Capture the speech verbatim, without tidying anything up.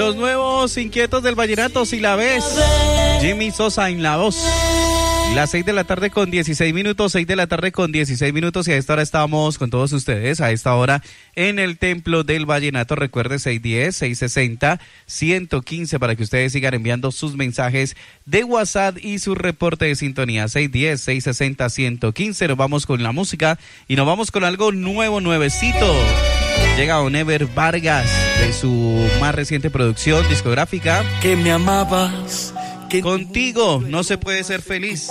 Los nuevos inquietos del vallenato, si la ves. Jimmy Sosa en la voz. Las seis de la tarde con dieciséis minutos, seis de la tarde con dieciséis minutos y a esta hora estamos con todos ustedes, a esta hora en el Templo del Vallenato. Recuerde seis diez, seiscientos sesenta, ciento quince para que ustedes sigan enviando sus mensajes de WhatsApp y su reporte de sintonía. seis diez, seiscientos sesenta, ciento quince. Nos vamos con la música y nos vamos con algo nuevo, nuevecito. Llega Onever Vargas de su más reciente producción discográfica. Que me amabas. Que Contigo no se puede ser feliz.